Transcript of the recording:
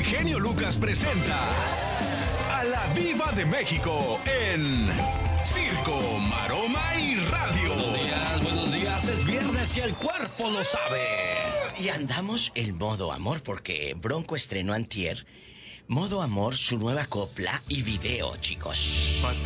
el genio Lucas presenta a la Viva de México en Circo, Maroma y Radio. Buenos días, es viernes y el cuerpo lo sabe. Y andamos en modo amor porque Bronco estrenó antier Modo Amor, su nueva copla y video, chicos.